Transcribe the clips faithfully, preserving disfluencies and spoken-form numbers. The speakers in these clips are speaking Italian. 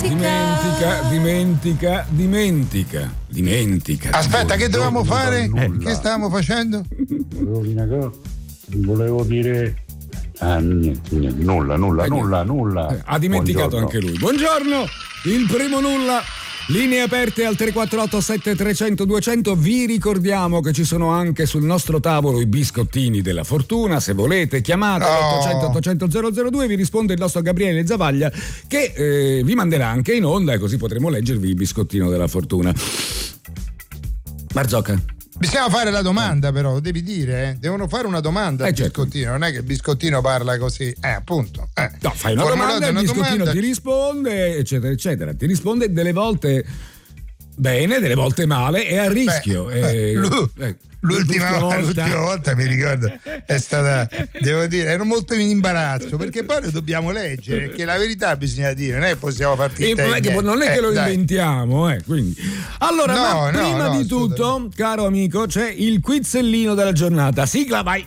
dimentica, dimentica, dimentica, dimentica. Aspetta, che dovevamo fare? Nulla. Che stavamo facendo? Volevo dire ah, niente, niente, nulla, nulla, Eh, nulla, nulla. Eh, ha dimenticato Buongiorno. anche lui. Buongiorno, il primo nulla. Linee aperte al tre quattro otto sette trecento duecento. Vi ricordiamo che ci sono anche sul nostro tavolo i biscottini della fortuna. Se volete chiamate Oh. ottocento ottocento zero zero due, vi risponde il nostro Gabriele Zavaglia che eh, vi manderà anche in onda e così potremo leggervi il biscottino della fortuna. Marzocca. Bisogna fare la domanda, però, lo devi dire, eh? Devono fare una domanda Eh, al certo. biscottino, non è che il biscottino parla così, eh, appunto. Eh. No, fai una Formulate domanda, il una biscottino domanda. ti risponde, eccetera, eccetera. Ti risponde delle volte bene, delle volte male e a rischio. Beh, eh, l'u- eh, L'ultima, volta, l'ultima volta mi ricordo è stata, devo dire, ero molto in imbarazzo perché poi lo dobbiamo leggere, perché la verità bisogna dire, non è che possiamo far E finta non è di che, niente. non è che Eh, lo dai. inventiamo, eh, quindi. Allora, No, ma no, prima no, di tutto, caro amico, c'è il quizzellino della giornata. Sigla, vai!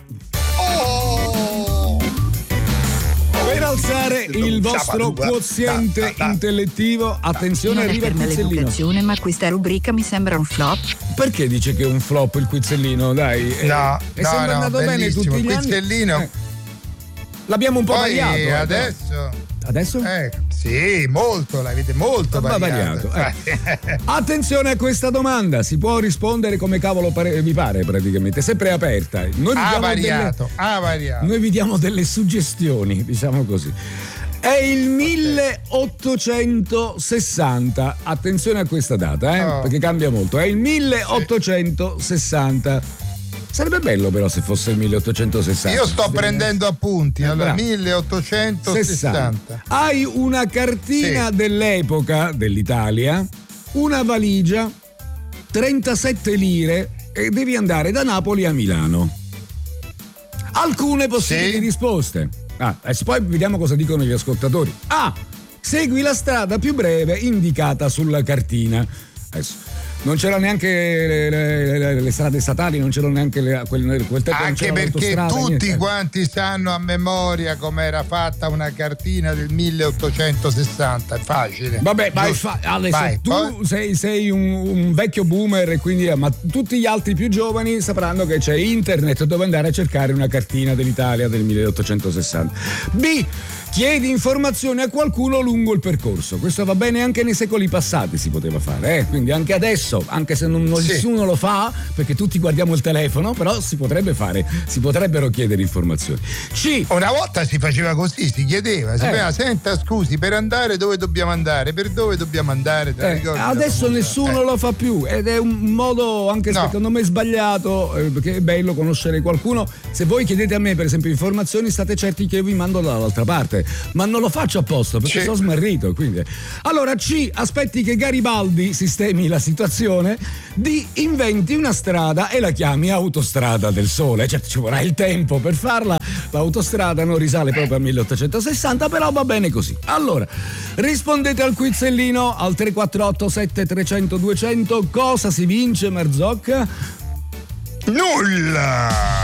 Per alzare il vostro quoziente intellettivo, attenzione, Non è arriva il per me quizzellino. l'educazione, ma questa rubrica mi sembra un flop. Perché dice che è un flop il quizzellino? Dai, eh, No, è no, sempre no, andato bene bellissimo, tutti il gli anni. quizzellino. Eh, L'abbiamo un po' Poi variato. eh, adesso, Adesso? eh, sì, molto, l'avete molto Va variato. variato, eh. Attenzione a questa domanda, si può rispondere come cavolo pare- vi pare praticamente, sempre aperta. Noi vi Ha diamo variato, delle- ha variato. Noi vi diamo delle suggestioni, diciamo così. È il milleottocentosessanta, attenzione a questa data, eh, Oh. perché cambia molto. È il milleottocentosessanta. Sarebbe bello però se fosse il milleottocentosessanta. Io sto prendendo appunti, Eh, allora bravo. milleottocentosessanta. Hai una cartina Sì. dell'epoca dell'Italia, una valigia, trentasette lire e devi andare da Napoli a Milano. Alcune possibili Sì. risposte. Ah, adesso poi vediamo cosa dicono gli ascoltatori. A. Segui la strada più breve indicata sulla cartina. Adesso, non c'erano neanche le, le- le- le strade statali, non c'erano neanche le, quel, quel tempo non Anche c'era perché l'autostrada, tutti niente. quanti sanno a memoria com'era fatta una cartina del milleottocentosessanta, è facile. Vabbè, vai, Giusto? fa, Alex, Vai, tu poi- sei, sei un, un vecchio boomer e quindi ma tutti gli altri più giovani sapranno che c'è internet dove andare a cercare una cartina dell'Italia del milleottocentosessanta. B. Chiedi informazioni a qualcuno lungo il percorso. Questo va bene anche nei secoli passati, si poteva fare, eh? Quindi anche adesso, anche se non, non Sì. nessuno lo fa, perché tutti guardiamo il telefono, però si potrebbe fare, si potrebbero chiedere informazioni. C. Una volta si faceva così, si chiedeva, si Eh. diceva, senta scusi, per andare dove dobbiamo andare? Per dove dobbiamo andare? Te la Eh, ricordi la adesso famosa? nessuno Eh. lo fa più ed è un modo anche No. secondo me sbagliato, eh, perché è bello conoscere qualcuno. Se voi chiedete a me per esempio informazioni, state certi che io vi mando dall'altra parte, ma non lo faccio apposta perché Sì. sono smarrito, quindi. Allora C. Aspetti che Garibaldi sistemi la situazione. D. Inventi una strada e la chiami Autostrada del Sole. Certo, ci vorrà il tempo per farla, l'autostrada non risale proprio al milleottocentosessanta, però va bene così. Allora, rispondete al quizzellino al tre quattro otto sette trecento duecento. Cosa si vince, Marzocca? Nulla!